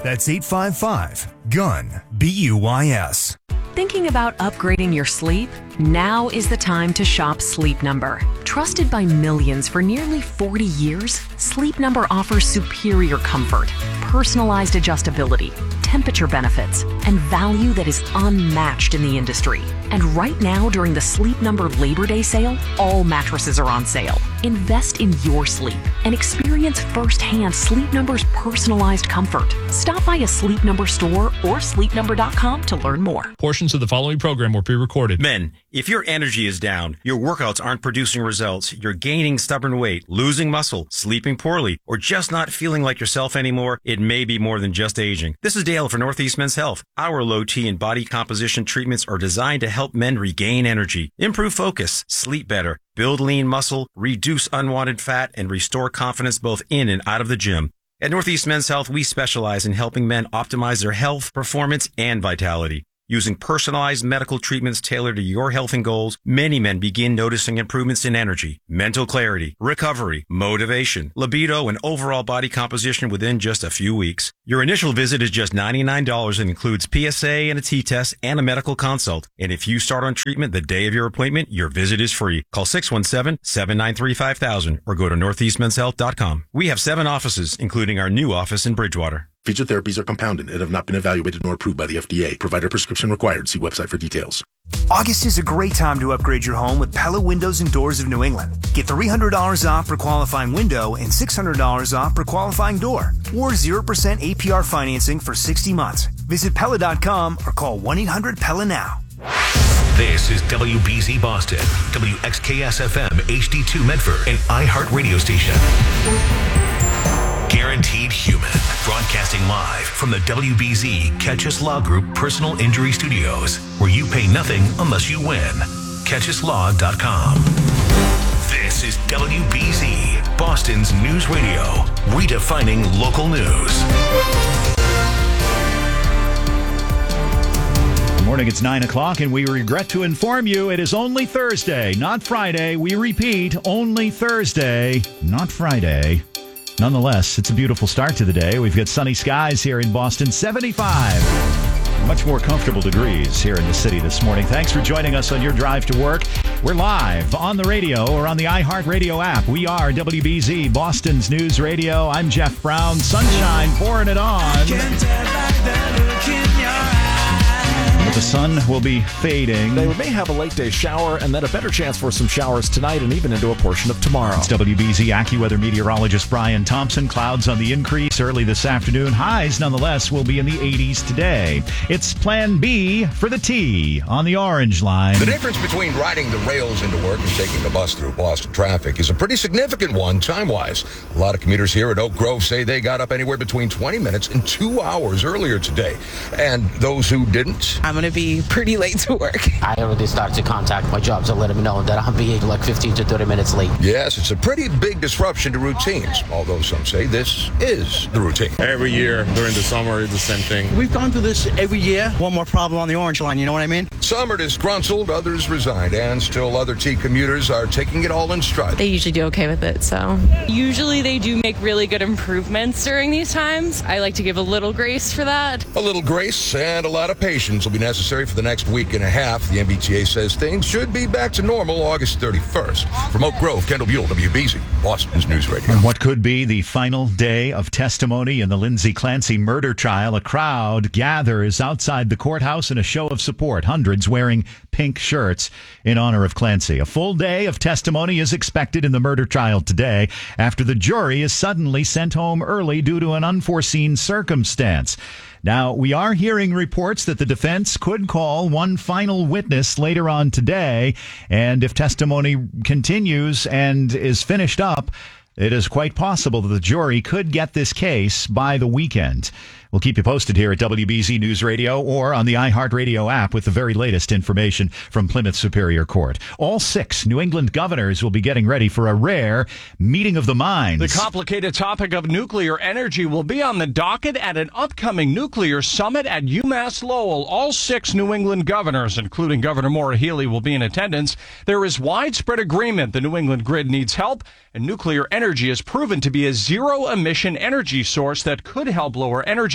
That's 855-GUN, BUYS. Thinking about upgrading your sleep? Now is the time to shop Sleep Number. Trusted by millions for nearly 40 years, Sleep Number offers superior comfort, personalized adjustability, temperature benefits, and value that is unmatched in the industry. And right now, during the Sleep Number Labor Day sale, all mattresses are on sale. Invest in your sleep and experience firsthand Sleep Number's personalized comfort. Stop by a Sleep Number store or sleepnumber.com to learn more. Portions of the following program were pre-recorded. Men, if your energy is down, your workouts aren't producing results, you're gaining stubborn weight, losing muscle, sleeping poorly, or just not feeling like yourself anymore, it may be more than just aging. This is Dale for Northeast Men's Health. Our low T and body composition treatments are designed to help men regain energy, improve focus, sleep better, build lean muscle, reduce unwanted fat, and restore confidence both in and out of the gym. At Northeast Men's Health, we specialize in helping men optimize their health, performance, and vitality. Using personalized medical treatments tailored to your health and goals, many men begin noticing improvements in energy, mental clarity, recovery, motivation, libido, and overall body composition within just a few weeks. Your initial visit is just $99 and includes PSA and a T-test and a medical consult. And if you start on treatment the day of your appointment, your visit is free. Call 617-793-5000 or go to northeastmenshealth.com. We have 7 offices, including our new office in Bridgewater. Featured therapies are compounded and have not been evaluated nor approved by the FDA. Provider prescription required. See website for details. August is a great time to upgrade your home with Pella Windows and Doors of New England. Get $300 off for qualifying window and $600 off for qualifying door, or 0% APR financing for 60 months. Visit Pella.com or call 1-800-PELLA now. This is WBZ Boston, WXKS-FM, HD2 Medford, and iHeart Radio Station. Guaranteed Human, broadcasting live from the WBZ Catchus Law Group Personal Injury Studios, where you pay nothing unless you win. CatchusLaw.com. This is WBZ, Boston's news radio, redefining local news. Good morning, it's 9 o'clock, and we regret to inform you it is only Thursday, not Friday. We repeat, only Thursday, not Friday. Nonetheless, it's a beautiful start to the day. We've got sunny skies here in Boston, 75. Much more comfortable degrees here in the city this morning. Thanks for joining us on your drive to work. We're live on the radio or on the iHeart Radio app. We are WBZ, Boston's news radio. I'm Jeff Brown. Sunshine pouring it on. The sun will be fading. They may have a late day shower and then a better chance for some showers tonight and even into a portion of tomorrow. It's WBZ AccuWeather meteorologist Brian Thompson. Clouds on the increase early this afternoon. Highs, nonetheless, will be in the 80s today. It's Plan B for the T on the orange line. The difference between riding the rails into work and taking the bus through Boston traffic is a pretty significant one time-wise. A lot of commuters here at Oak Grove say they got up anywhere between 20 minutes and 2 hours earlier today. And those who didn't... I'm going to be pretty late to work. I already started to contact my job to let them know that I'll be like 15 to 30 minutes late. Yes, it's a pretty big disruption to routines, although some say this is the routine. Every year during the summer, it's the same thing. We've gone through this every year. One more problem on the orange line, you know what I mean? Some are disgruntled, others resigned, and still other T commuters are taking it all in stride. They usually do okay with it, so. Usually they do make really good improvements during these times. I like to give a little grace for that. A little grace and a lot of patience will be necessary for the next week and a half. The MBTA says things should be back to normal August 31st. From Oak Grove, Kendall Buell, WBZ, Boston's News Radio. And what could be the final day of testimony in the Lindsay Clancy murder trial, a crowd gathers outside the courthouse in a show of support, hundreds wearing pink shirts in honor of Clancy. A full day of testimony is expected in the murder trial today after the jury is suddenly sent home early due to an unforeseen circumstance. Now, we are hearing reports that the defense could call one final witness later on today, and if testimony continues and is finished up, it is quite possible that the jury could get this case by the weekend. We'll keep you posted here at WBZ News Radio or on the iHeartRadio app with the very latest information from Plymouth Superior Court. All 6 New England governors will be getting ready for a rare meeting of the minds. The complicated topic of nuclear energy will be on the docket at an upcoming nuclear summit at UMass Lowell. All 6 New England governors, including Governor Maura Healey, will be in attendance. There is widespread agreement the New England grid needs help, and nuclear energy is proven to be a zero-emission energy source that could help lower energy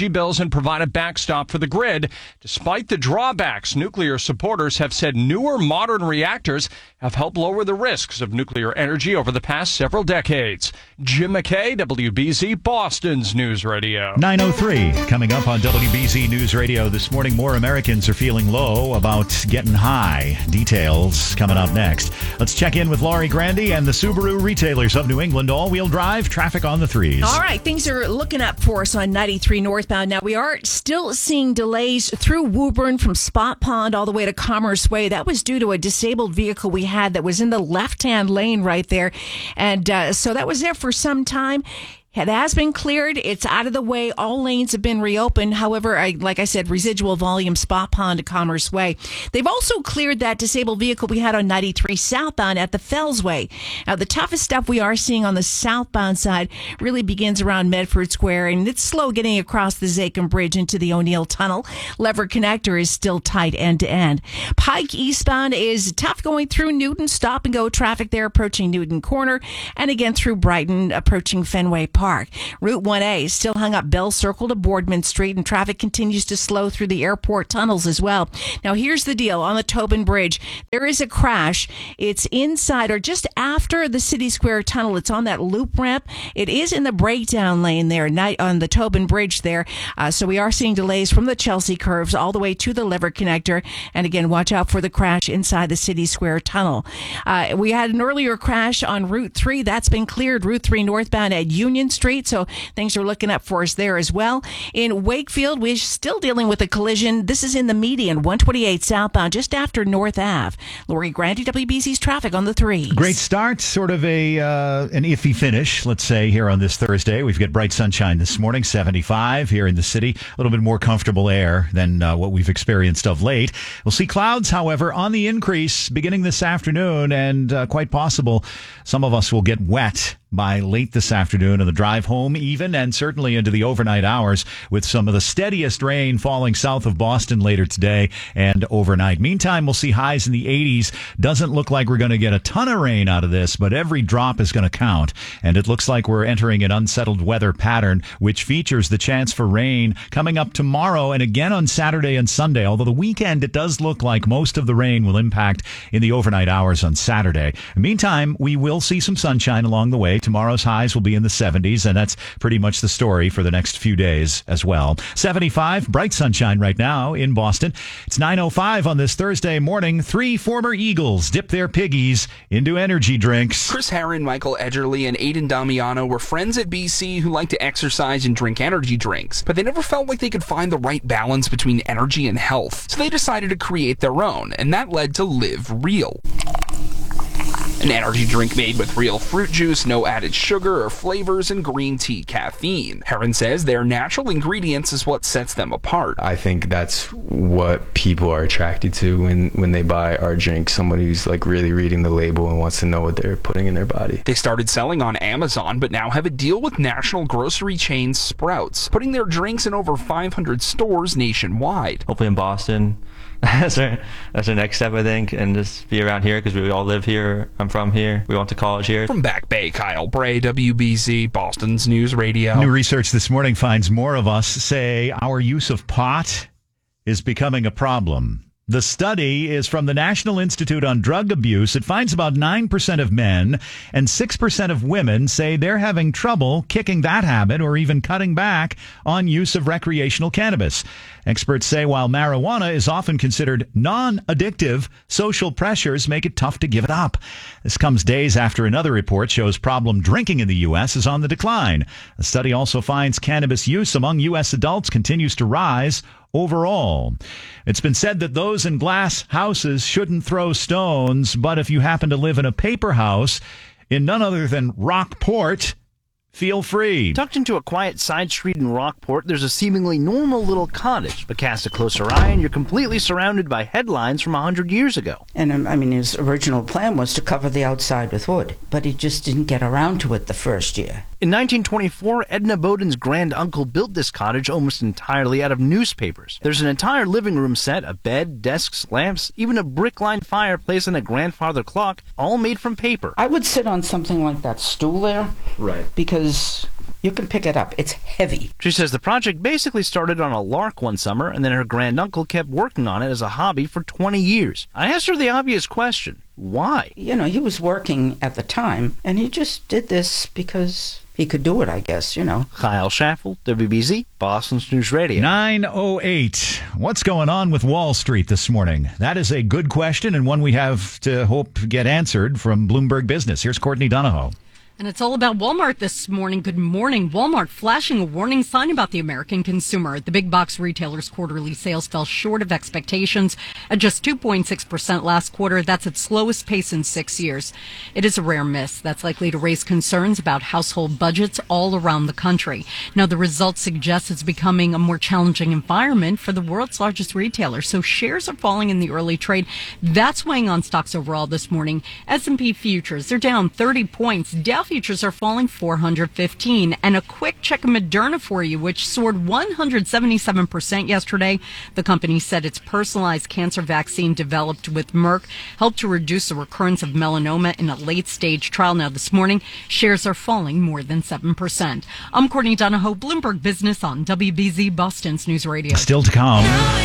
energy bills and provide a backstop for the grid. Despite the drawbacks, nuclear supporters have said newer modern reactors have helped lower the risks of nuclear energy over the past several decades. Jim McKay, WBZ, Boston's News Radio. 9:03 coming up on WBZ News Radio this morning. More Americans are feeling low about getting high. Details coming up next. Let's check in with Laurie Grandy and the Subaru retailers of New England. All-wheel drive traffic on the threes. All right, things are looking up for us on 93 northbound. Now, we are still seeing delays through Woburn from Spot Pond all the way to Commerce Way. That was due to a disabled vehicle we had that was in the left-hand lane right there. And so that was there for some time. It has been cleared. It's out of the way. All lanes have been reopened. However, like I said, residual volume, Spot Pond to Commerce Way. They've also cleared that disabled vehicle we had on 93 southbound at the Fells Way. Now, the toughest stuff we are seeing on the southbound side really begins around Medford Square, and it's slow getting across the Zakim Bridge into the O'Neill Tunnel. Lever Connector is still tight end to end. Pike eastbound is tough going through Newton. Stop and go traffic there approaching Newton Corner, and again through Brighton approaching Fenway Park. Route 1A is still hung up Bell Circle to Boardman Street, and traffic continues to slow through the airport tunnels as well. Now, here's the deal. On the Tobin Bridge, there is a crash. It's inside or just after the City Square Tunnel. It's on that loop ramp. It is in the breakdown lane there on the Tobin Bridge there. So we are seeing delays from the Chelsea curves all the way to the Lever Connector. And again, watch out for the crash inside the City Square Tunnel. We had an earlier crash on Route 3. That's been cleared. Route 3 northbound at Union Street, so things are looking up for us there as well. In Wakefield, we're still dealing with a collision. This is in the median, 128 southbound, just after North Ave. Lori Grandy, WBC's traffic on the threes. Great start, sort of an iffy finish, let's say, here on this Thursday. We've got bright sunshine this morning, 75 here in the city. A little bit more comfortable air than what we've experienced of late. We'll see clouds, however, on the increase beginning this afternoon, and quite possible some of us will get wet by late this afternoon on the drive home even, and certainly into the overnight hours, with some of the steadiest rain falling south of Boston later today and overnight. Meantime, we'll see highs in the 80s. Doesn't look like we're going to get a ton of rain out of this, but every drop is going to count. And it looks like we're entering an unsettled weather pattern, which features the chance for rain coming up tomorrow and again on Saturday and Sunday. Although the weekend, it does look like most of the rain will impact in the overnight hours on Saturday. Meantime, we will see some sunshine along the way. Tomorrow's highs will be in the 70s, and that's pretty much the story for the next few days as well. 75, bright sunshine right now in Boston. It's 9:05 on this Thursday morning. 3 former Eagles dip their piggies into energy drinks. Chris Herron, Michael Edgerly, and Aiden Damiano were friends at BC who liked to exercise and drink energy drinks, but they never felt like they could find the right balance between energy and health. So they decided to create their own, and that led to Live Real. An energy drink made with real fruit juice, no added sugar or flavors, and green tea caffeine. Herron says their natural ingredients is what sets them apart. I think that's what people are attracted to when they buy our drink. Someone who's like really reading the label and wants to know what they're putting in their body. They started selling on Amazon, but now have a deal with national grocery chain Sprouts, putting their drinks in over 500 stores nationwide. Hopefully in Boston. That's our next step, I think, and just be around here because we all live here. I'm from here. We went to college here. From Back Bay, Kyle Bray, WBZ, Boston's News Radio. New research this morning finds more of us say our use of pot is becoming a problem. The study is from the National Institute on Drug Abuse. It finds about 9% of men and 6% of women say they're having trouble kicking that habit or even cutting back on use of recreational cannabis. Experts say while marijuana is often considered non-addictive, social pressures make it tough to give it up. This comes days after another report shows problem drinking in the U.S. is on the decline. The study also finds cannabis use among U.S. adults continues to rise overall. It's been said that those in glass houses shouldn't throw stones, but if you happen to live in a paper house in none other than Rockport, feel free. Tucked into a quiet side street in Rockport, there's a seemingly normal little cottage, but cast a closer eye and you're completely surrounded by headlines from 100 years ago. And I mean, his original plan was to cover the outside with wood, but he just didn't get around to it the first year. In 1924, Edna Bowden's granduncle built this cottage almost entirely out of newspapers. There's an entire living room set, a bed, desks, lamps, even a brick-lined fireplace and a grandfather clock, all made from paper. I would sit on something like that stool there. Right. Because You can pick it up. It's heavy. She says the project basically started on a lark one summer, and then her granduncle kept working on it as a hobby for 20 years. I asked her the obvious question. Why? You know, he was working at the time, and he just did this because he could do it, I guess, you know. Kyle Schaffel, WBZ, Boston's News Radio. 9:08. What's going on with Wall Street this morning? That is a good question, and one we have to hope get answered from Bloomberg Business. Here's Courtney Donahoe. And it's all about Walmart this morning. Good morning. Walmart flashing a warning sign about the American consumer. The big box retailer's quarterly sales fell short of expectations at just 2.6% last quarter. That's its slowest pace in 6 years. It is a rare miss that's likely to raise concerns about household budgets all around the country. Now, the results suggest it's becoming a more challenging environment for the world's largest retailer. So shares are falling in the early trade. That's weighing on stocks overall this morning. S&P futures, they're down 30 points. Dow futures are falling 415. And a quick check of Moderna for you, which soared 177% yesterday. The company said its personalized cancer vaccine developed with Merck helped to reduce the recurrence of melanoma in a late-stage trial. Now this morning, shares are falling more than 7%. I'm Courtney Donahoe, Bloomberg Business on WBZ, Boston's News Radio. Still to come.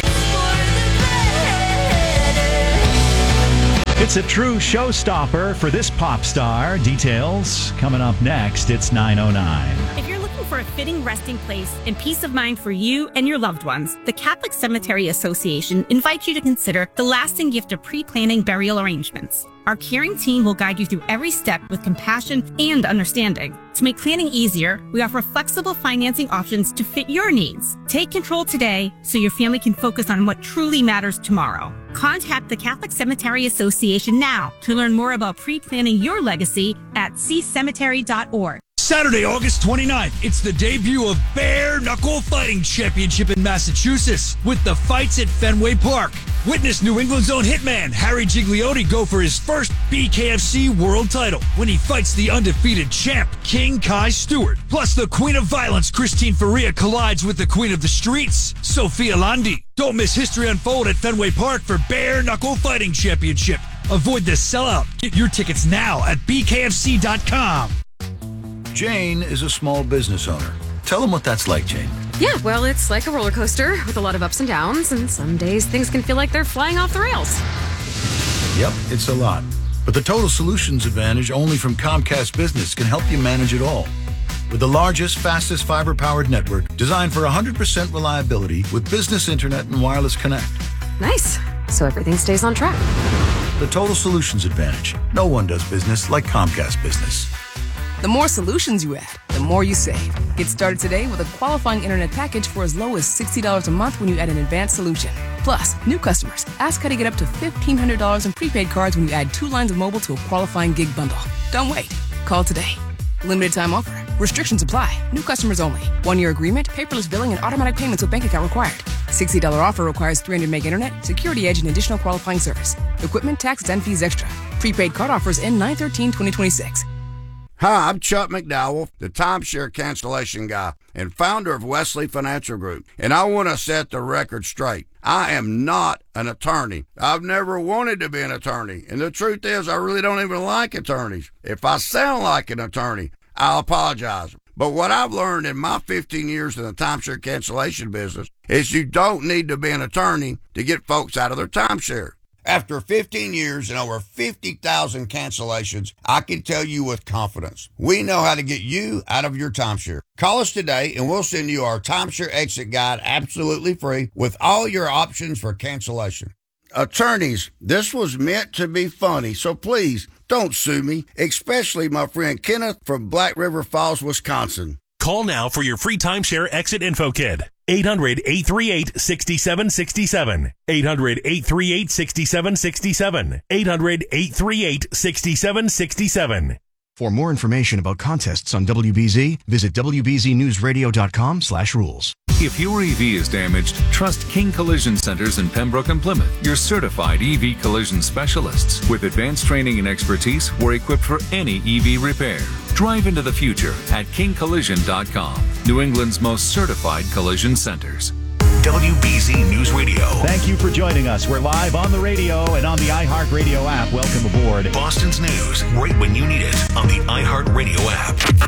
It's a true showstopper for this pop star. Details coming up next. It's 9:09. If you're looking for a fitting resting place and peace of mind for you and your loved ones, the Catholic Cemetery Association invites you to consider the lasting gift of pre-planning burial arrangements. Our caring team will guide you through every step with compassion and understanding. To make planning easier, we offer flexible financing options to fit your needs. Take control today so your family can focus on what truly matters tomorrow. Contact the Catholic Cemetery Association now to learn more about pre-planning your legacy at ccemetery.org. Saturday, August 29th, it's the debut of Bare Knuckle Fighting Championship in Massachusetts with the fights at Fenway Park. Witness New England's own hitman Harry Gigliotti go for his first BKFC world title when he fights the undefeated champ King Kai Stewart. Plus, the Queen of Violence Christine Faria collides with the Queen of the Streets Sophia Landi. Don't miss history unfold at Fenway Park for Bare Knuckle Fighting Championship. Avoid the sellout. Get your tickets now at bkfc.com. Jane is a small business owner. Tell them what that's like, Jane. Yeah, well, it's like a roller coaster with a lot of ups and downs, and some days things can feel like they're flying off the rails. Yep, it's a lot. But the Total Solutions Advantage only from Comcast Business can help you manage it all. With the largest, fastest fiber-powered network designed for 100% reliability with business internet and wireless connect. Nice. So everything stays on track. The Total Solutions Advantage. No one does business like Comcast Business. The more solutions you add, the more you save. Get started today with a qualifying internet package for as low as $60 a month when you add an advanced solution. Plus, new customers, ask how to get up to $1,500 in prepaid cards when you add 2 lines of mobile to a qualifying gig bundle. Don't wait. Call today. Limited time offer. Restrictions apply. New customers only. 1-year agreement, paperless billing, and automatic payments with bank account required. $60 offer requires 300 meg internet, security edge, and additional qualifying service. Equipment, taxes, and fees extra. Prepaid card offers end 9/13/2026. Hi, I'm Chuck McDowell, the timeshare cancellation guy and founder of Wesley Financial Group, and I want to set the record straight. I am not an attorney. I've never wanted to be an attorney, and the truth is I really don't even like attorneys. If I sound like an attorney, I'll apologize. But what I've learned in my 15 years in the timeshare cancellation business is you don't need to be an attorney to get folks out of their timeshare. After 15 years and over 50,000 cancellations, I can tell you with confidence, we know how to get you out of your timeshare. Call us today and we'll send you our timeshare exit guide absolutely free with all your options for cancellation. Attorneys, this was meant to be funny, so please don't sue me, especially my friend Kenneth from Black River Falls, Wisconsin. Call now for your free timeshare exit info kit. 800-838-6767. 800-838-6767. 800-838-6767. For more information about contests on WBZ, visit WBZNewsRadio.com/rules. If your EV is damaged, trust King Collision Centers in Pembroke and Plymouth, your certified EV collision specialists. With advanced training and expertise, we're equipped for any EV repair. Drive into the future at kingcollision.com, New England's most certified collision centers. WBZ News Radio. Thank you for joining us. We're live on the radio and on the iHeartRadio app. Welcome aboard. Boston's news, right when you need it, on the iHeartRadio app.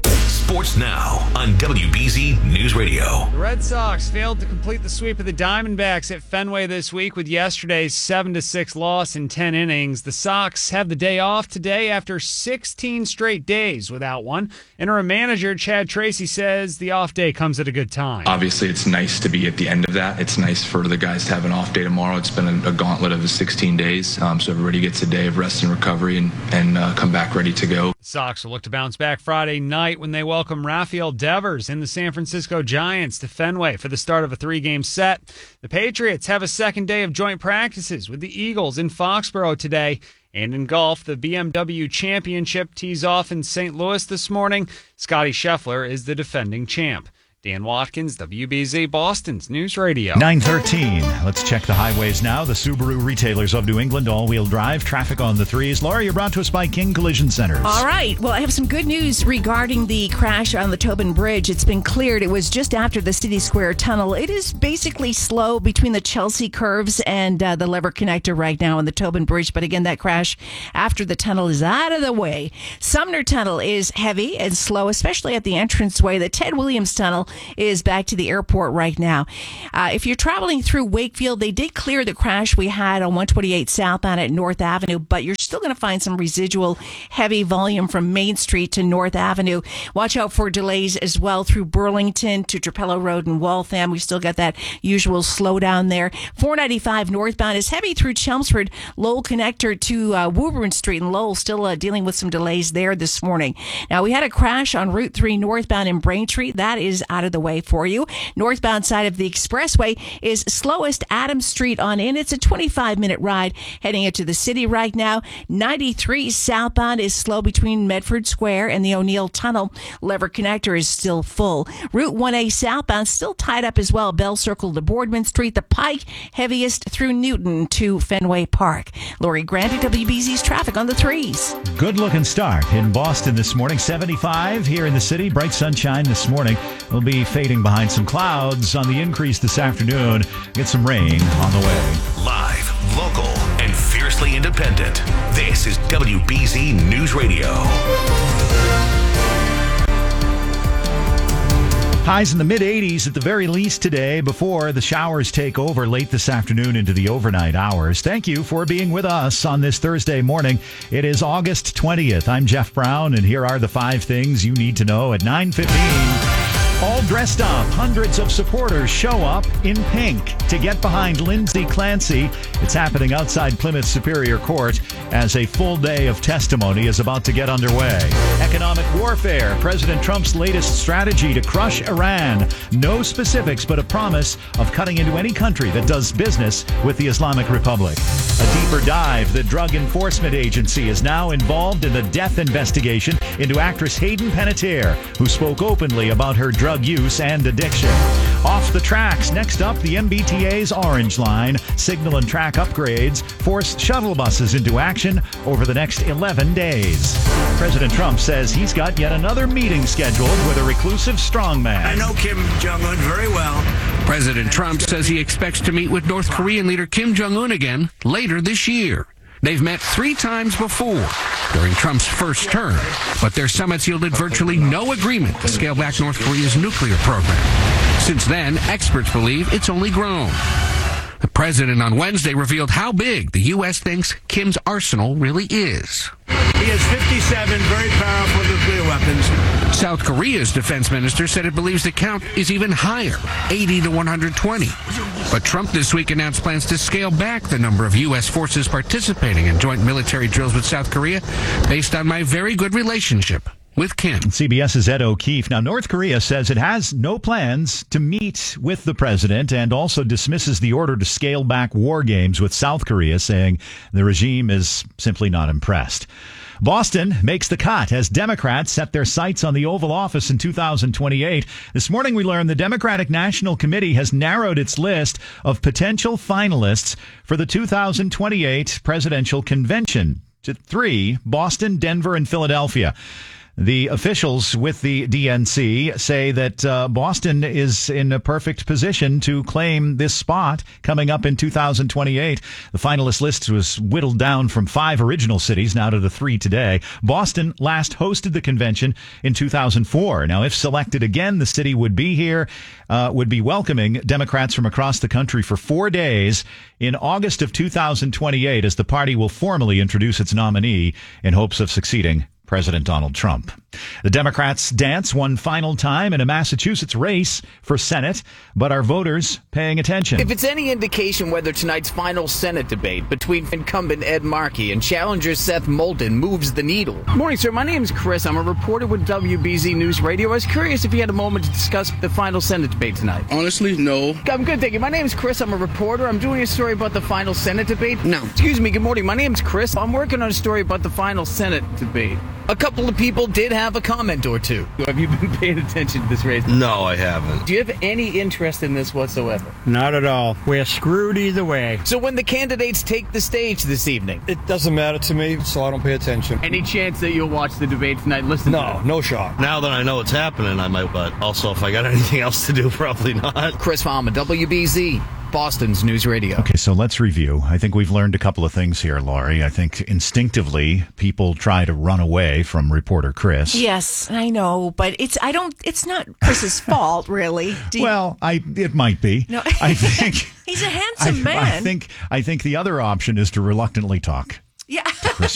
Sports Now on WBZ News Radio. The Red Sox failed to complete the sweep of the Diamondbacks at Fenway this week with yesterday's 7-6 loss in 10 innings. The Sox have the day off today after 16 straight days without one. Interim manager Chad Tracy says the off day comes at a good time. Obviously, it's nice to be at the end of that. It's nice for the guys to have an off day tomorrow. It's been a gauntlet of 16 days, so everybody gets a day of rest and recovery and come back ready to go. The Sox will look to bounce back Friday night when they welcome Rafael Devers and the San Francisco Giants to Fenway for the start of a 3-game set. The Patriots have a second day of joint practices with the Eagles in Foxborough today. And in golf, the BMW Championship tees off in St. Louis this morning. Scotty Scheffler is the defending champ. Dan Watkins, WBZ Boston's News Radio. 9:13. Let's check the highways now. The Subaru retailers of New England, all-wheel drive, traffic on the 3s. Laura, you're brought to us by King Collision Centers. All right. Well, I have some good news regarding the crash on the Tobin Bridge. It's been cleared. It was just after the City Square Tunnel. It is basically slow between the Chelsea curves and the lever connector right now on the Tobin Bridge. But again, that crash after the tunnel is out of the way. Sumner Tunnel is heavy and slow, especially at the entranceway. The Ted Williams Tunnel is back to the airport right now. If you're traveling through Wakefield, they did clear the crash we had on 128 southbound at North Avenue, but you're still going to find some residual heavy volume from Main Street to North Avenue. Watch out for delays as well through Burlington to Trapello Road and Waltham. We still got that usual slowdown there. 495 northbound is heavy through Chelmsford. Lowell connector to Woburn Street and Lowell still dealing with some delays there this morning. Now, we had a crash on Route 3 northbound in Braintree. That is out of the way for you. Northbound side of the expressway is slowest Adams Street on in. It's a 25-minute ride heading into the city right now. 93 southbound is slow between Medford Square and the O'Neill Tunnel. Lever connector is still full. Route 1A southbound still tied up as well. Bell Circle to Boardman Street. The Pike heaviest through Newton to Fenway Park. Lori Grant at WBZ's traffic on the 3s. Good looking start in Boston this morning. 75 here in the city. Bright sunshine this morning. We'll be fading behind some clouds on the increase this afternoon. Get some rain on the way. Live, local, and fiercely independent. This is WBZ News Radio. Highs in the mid-80s at the very least today before the showers take over late this afternoon into the overnight hours. Thank you for being with us on this Thursday morning. It is August 20th. I'm Jeff Brown, and here are the 5 things you need to know at 9:15. All dressed up, hundreds of supporters show up in pink to get behind Lindsay Clancy. It's happening outside Plymouth Superior Court as a full day of testimony is about to get underway. Economic warfare, President Trump's latest strategy to crush Iran. No specifics, but a promise of cutting into any country that does business with the Islamic Republic. A deeper dive, the Drug Enforcement Agency is now involved in the death investigation into actress Hayden Panettiere, who spoke openly about her drug use and addiction. Off the tracks, next up, the MBTA's Orange Line. Signal and track upgrades force shuttle buses into action over the next 11 days. President Trump says he's got yet another meeting scheduled with a reclusive strongman. I know Kim Jong-un very well. President Trump says he expects to meet with North Korean leader Kim Jong-un again later this year. They've met 3 times before during Trump's first term, but their summits yielded virtually no agreement to scale back North Korea's nuclear program. Since then, experts believe it's only grown. The president on Wednesday revealed how big the U.S. thinks Kim's arsenal really is. He has 57 very powerful nuclear weapons. South Korea's defense minister said it believes the count is even higher, 80 to 120. But Trump this week announced plans to scale back the number of U.S. forces participating in joint military drills with South Korea based on my very good relationship with Kim. CBS's Ed O'Keefe. Now, North Korea says it has no plans to meet with the president and also dismisses the order to scale back war games with South Korea, saying the regime is simply not impressed. Boston makes the cut as Democrats set their sights on the Oval Office in 2028. This morning we learned the Democratic National Committee has narrowed its list of potential finalists for the 2028 presidential convention to 3, Boston, Denver, and Philadelphia. The officials with the DNC say that Boston is in a perfect position to claim this spot coming up in 2028. The finalist list was whittled down from 5 original cities now to the 3 today. Boston last hosted the convention in 2004. Now, if selected again, the city would be here, would be welcoming Democrats from across the country for 4 days in August of 2028 as the party will formally introduce its nominee in hopes of succeeding President Donald Trump. The Democrats dance one final time in a Massachusetts race for Senate, but are voters paying attention? If it's any indication whether tonight's final Senate debate between incumbent Ed Markey and challenger Seth Moulton moves the needle. Morning, sir. My name's Chris. I'm a reporter with WBZ News Radio. I was curious if you had a moment to discuss the final Senate debate tonight. Honestly, no. I'm good, thank you. My name's Chris. I'm a reporter. I'm doing a story about the final Senate debate. No. Excuse me. Good morning. My name's Chris. I'm working on a story about the final Senate debate. A couple of people did have a comment or two. Have you been paying attention to this race? No, I haven't. Do you have any interest in this whatsoever? Not at all. We're screwed either way. So when the candidates take the stage this evening, It doesn't matter to me, so I don't pay attention. any chance that you'll watch the debate tonight? Listen to No, them. no shot. Now that I know what's happening, I might, but also if I got anything else to do, probably not. Chris Palmer, WBZ, Boston's News Radio. Okay, so let's review. I think we've learned a couple of things here, Laurie. I think instinctively people try to run away from reporter Chris. Yes, I know, but it's not Chris's fault, really. It might be. No. I think He's a handsome man. I think the other option is to reluctantly talk. Yeah. to Chris